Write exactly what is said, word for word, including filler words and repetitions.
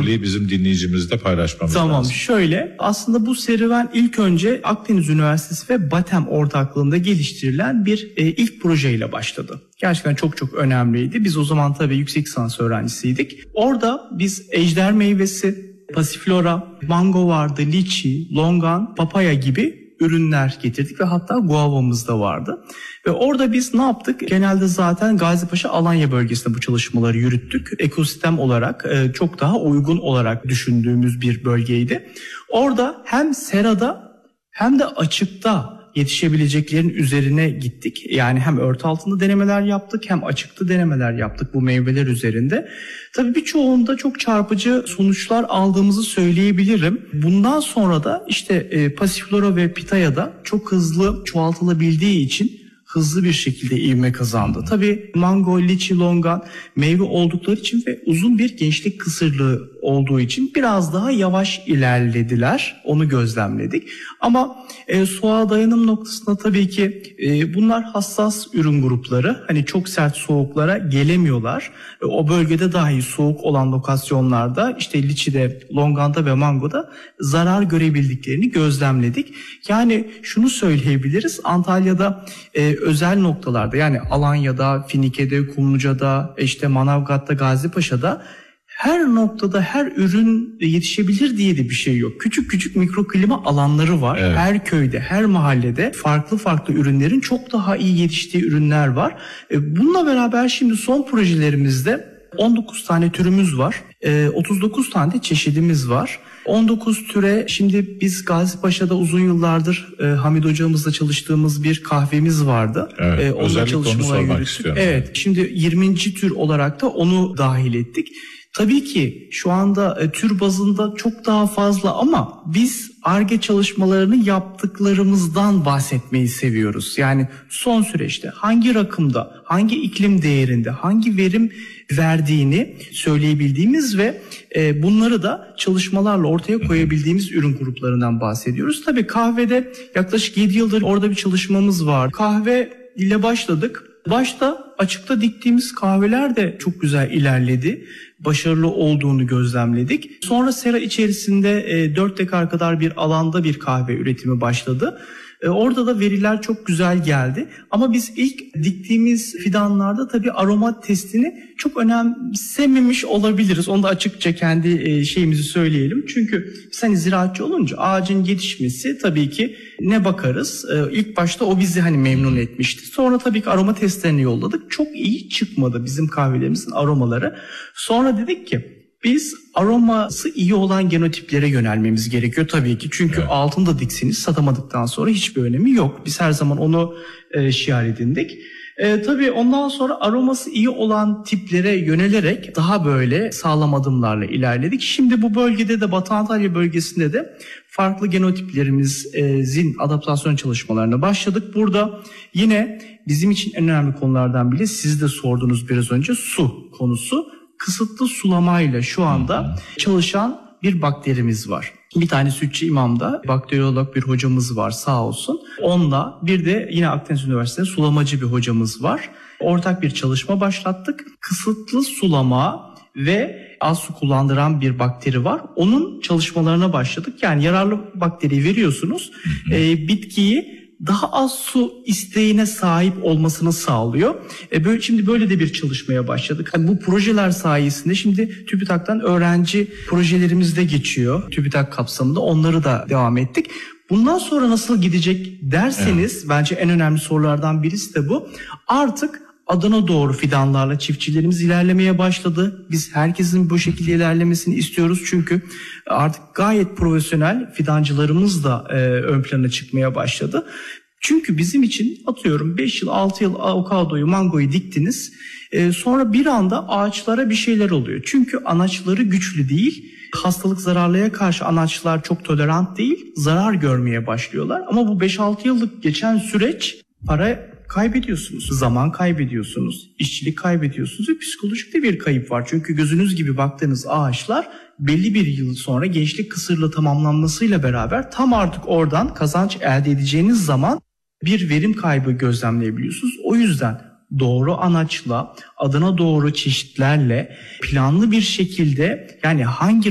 niteliği bizim dinleyicimizle paylaşmamız tamam, lazım. Tamam, şöyle aslında bu serüven ilk önce Akdeniz Üniversitesi ve BATEM ortaklığında geliştirilen bir e, ilk projeyle başladı. Gerçekten çok çok önemliydi. Biz o zaman tabii yüksek lisans öğrencisiydik. Orada biz ejder meyvesi, pasiflora, mango vardı, liçi, longan, papaya gibi ürünler getirdik ve hatta guavamız da vardı. Ve orada biz ne yaptık? Genelde zaten Gazipaşa Alanya bölgesinde bu çalışmaları yürüttük. Ekosistem olarak çok daha uygun olarak düşündüğümüz bir bölgeydi. Orada hem serada hem de açıkta yetişebileceklerin üzerine gittik. Yani hem örtü altında denemeler yaptık hem açıkta denemeler yaptık bu meyveler üzerinde. Tabii birçoğunda çok çarpıcı sonuçlar aldığımızı söyleyebilirim. Bundan sonra da işte e, pasiflora ve pitaya'da çok hızlı çoğaltılabildiği için hızlı bir şekilde ivme kazandı. Tabii mango, liçi, longan meyve oldukları için ve uzun bir gençlik kısırlığı olduğu için biraz daha yavaş ilerlediler. Onu gözlemledik. Ama e, soğuğa dayanım noktasında tabii ki e, bunlar hassas ürün grupları. Hani çok sert soğuklara gelemiyorlar. E, o bölgede dahi soğuk olan lokasyonlarda işte liçide, longanda ve mangoda zarar görebildiklerini gözlemledik. Yani şunu söyleyebiliriz. Antalya'da e, özel noktalarda yani Alanya'da, Finike'de, Kumluca'da, işte Manavgat'ta, Gazipaşa'da her noktada her ürün yetişebilir diye de bir şey yok. Küçük küçük mikroklima alanları var. Evet. Her köyde, her mahallede farklı farklı ürünlerin çok daha iyi yetiştiği ürünler var. Bununla beraber şimdi son projelerimizde on dokuz tane türümüz var. otuz dokuz tane de çeşidimiz var. on dokuz türe şimdi biz Gazipaşa'da uzun yıllardır e, Hamid hocamızla çalıştığımız bir kahvemiz vardı. Evet, e, özellikle onu sormak istiyorum. Evet, yani. Şimdi yirminci tür olarak da onu dahil ettik. Tabii ki şu anda e, tür bazında çok daha fazla ama biz Ar-Ge çalışmalarını yaptıklarımızdan bahsetmeyi seviyoruz. Yani son süreçte hangi rakımda, hangi iklim değerinde, hangi verim verdiğini söyleyebildiğimiz ve e, bunları da çalışmalarla ortaya koyabildiğimiz ürün gruplarından bahsediyoruz. Tabii kahvede yaklaşık yedi yıldır orada bir çalışmamız var. Kahve ile başladık. Başta açıkta diktiğimiz kahveler de çok güzel ilerledi. Başarılı olduğunu gözlemledik. Sonra sera içerisinde e, dört dekar kadar bir alanda bir kahve üretimi başladı. E, orada da veriler çok güzel geldi. Ama biz ilk diktiğimiz fidanlarda tabii aroma testini çok önemsememiş olabiliriz. Onu da açıkça kendi e, şeyimizi söyleyelim. Çünkü biz hani ziraatçı olunca ağacın yetişmesi tabii ki ne bakarız? E, ilk başta o bizi hani memnun etmişti. Sonra tabii ki aroma testlerini yolladık. Çok iyi çıkmadı bizim kahvelerimizin aromaları. Sonra dedik ki biz aroması iyi olan genotiplere yönelmemiz gerekiyor tabii ki. Çünkü evet. Altında dikseniz satamadıktan sonra hiçbir önemi yok. Biz her zaman onu e, şiar edindik. E, tabii ondan sonra aroması iyi olan tiplere yönelerek daha böyle sağlam adımlarla ilerledik. Şimdi bu bölgede de Batı Antalya bölgesinde de farklı genotiplerimizin adaptasyon çalışmalarına başladık. Burada yine bizim için en önemli konulardan biri siz de sordunuz biraz önce su konusu. Kısıtlı sulamayla şu anda çalışan bir bakterimiz var. Bir tane Sütçü İmam'da bakteriyolog bir hocamız var sağ olsun. Onunla bir de yine Akdeniz Üniversitesi'nde sulamacı bir hocamız var. Ortak bir çalışma başlattık. Kısıtlı sulama ve az su kullandıran bir bakteri var. Onun çalışmalarına başladık. Yani yararlı bakteriyi veriyorsunuz. E, bitkiyi daha az su isteğine sahip olmasını sağlıyor. E böyle şimdi böyle de bir çalışmaya başladık. Yani bu projeler sayesinde şimdi TÜBİTAK'tan öğrenci projelerimiz de geçiyor. TÜBİTAK kapsamında onları da devam ettik. Bundan sonra nasıl gidecek derseniz evet. Bence en önemli sorulardan birisi de bu. Artık Adana doğru fidanlarla çiftçilerimiz ilerlemeye başladı. Biz herkesin bu şekilde ilerlemesini istiyoruz. Çünkü artık gayet profesyonel fidancılarımız da e, ön plana çıkmaya başladı. Çünkü bizim için atıyorum beş yıl altı yıl avokadoyu, mangoyu diktiniz. E, sonra bir anda ağaçlara bir şeyler oluyor. Çünkü anaçları güçlü değil. Hastalık zararlıya karşı anaçlar çok tolerant değil. Zarar görmeye başlıyorlar. Ama bu beş altı yıllık geçen süreç para kaybediyorsunuz, zaman kaybediyorsunuz, işçilik kaybediyorsunuz ve psikolojik de bir kayıp var. Çünkü gözünüz gibi baktığınız ağaçlar belli bir yıl sonra gençlik kısırla tamamlanmasıyla beraber tam artık oradan kazanç elde edeceğiniz zaman bir verim kaybı gözlemleyebiliyorsunuz. O yüzden doğru anaçla, adına doğru çeşitlerle planlı bir şekilde yani hangi